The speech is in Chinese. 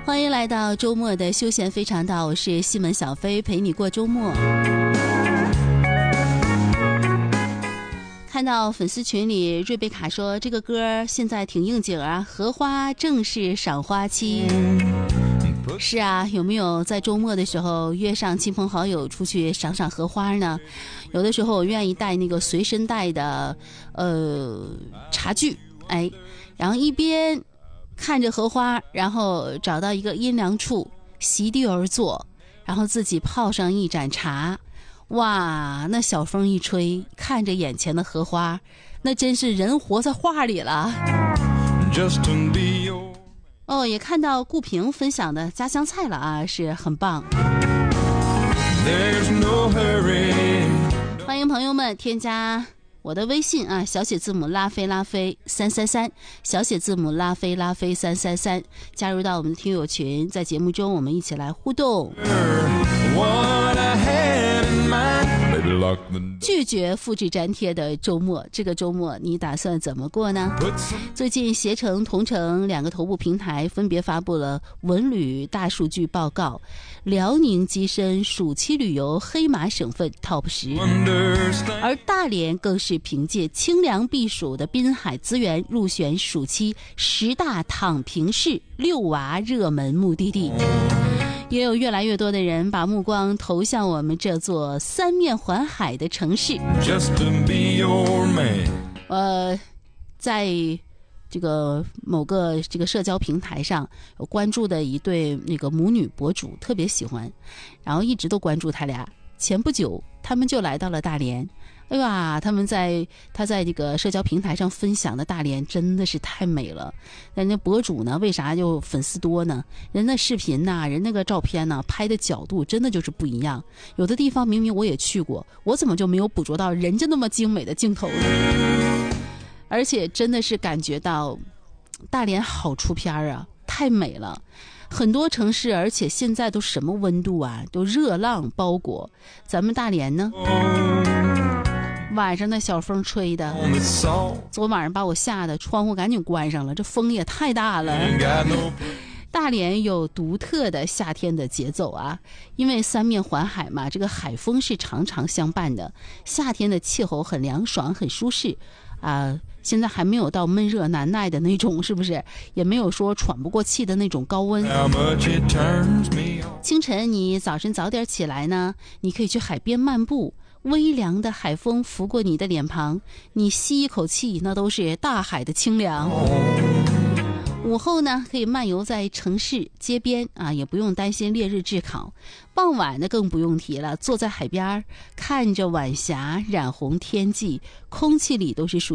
欢迎来到周末的休闲非常道，我是西门小飞，陪你过周末。看到粉丝群里瑞贝卡说这个歌现在挺应景啊，荷花正是赏花期。是啊，有没有在周末的时候约上亲朋好友出去赏赏荷花呢？有的时候我愿意带那个随身带的茶具，然后一边看着荷花，然后找到一个阴凉处席地而坐，然后自己泡上一盏茶。哇，那小风一吹，看着眼前的荷花，那真是人活在画里了。也看到顾平分享的家乡菜了啊，是很棒。欢迎朋友们添加我的微信啊，小写字母拉菲333，小写字母拉菲333，加入到我们的听友群，在节目中我们一起来互动。拒绝复制粘贴的周末，这个周末你打算怎么过呢？最近携程、同程两个头部平台分别发布了文旅大数据报告，辽宁跻身暑期旅游黑马省份 TOP 10，而大连更是凭借清凉避暑的滨海资源入选暑期10大躺平式遛娃热门目的地。也有越来越多的人把目光投向我们这座三面环海的城市。在这个某个这个社交平台上有关注的一对那个母女博主，特别喜欢，然后一直都关注他俩。前不久他们就来到了大连，哎呀，他在这个社交平台上分享的大连真的是太美了。但那博主呢，为啥就粉丝多呢？人的视频呐，人那个照片呐，拍的角度真的就是不一样。有的地方明明我也去过，我怎么就没有捕捉到人家那么精美的镜头呢？而且真的是感觉到大连好出片啊，太美了。很多城市，而且现在都什么温度啊，都热浪包裹。咱们大连呢，晚上的小风吹的，昨晚上把我吓得窗户赶紧关上了，这风也太大了。大连有独特的夏天的节奏啊，因为三面环海嘛，这个海风是常常相伴的，夏天的气候很凉爽很舒适啊。现在还没有到闷热难耐的那种，是不是？也没有说喘不过气的那种高温。清晨你早晨早点起来呢，你可以去海边漫步，微凉的海风拂过你的脸庞，你吸一口气，那都是大海的清凉。午后呢，可以漫游在城市街边啊，也不用担心烈日炙烤。傍晚呢，更不用提了，坐在海边看着晚霞染红天际，空气里都是